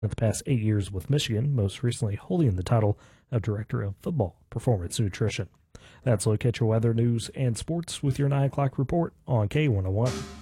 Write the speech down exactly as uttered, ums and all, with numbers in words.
the past eight years with Michigan, most recently holding the title of Director of Football Performance Nutrition. That's a look at your weather, news, and sports with your nine o'clock report on K one oh one.